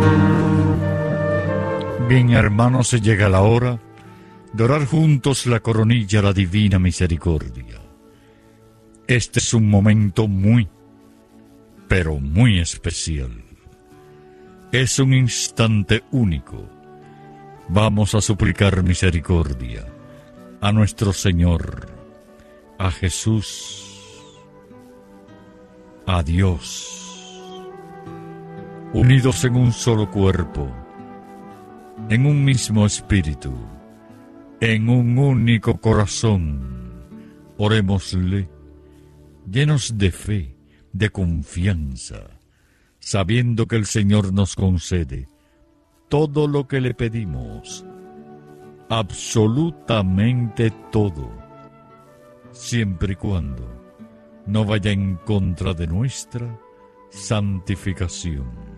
Bien, hermanos, se llega la hora de orar juntos la coronilla a la Divina Misericordia. Este es un momento muy, pero muy especial. Es un instante único. Vamos a suplicar misericordia a nuestro Señor, a Jesús, a Dios, unidos en un solo cuerpo, en un mismo espíritu, en un único corazón. Orémosle, llenos de fe, de confianza, sabiendo que el Señor nos concede todo lo que le pedimos, absolutamente todo, siempre y cuando no vaya en contra de nuestra santificación.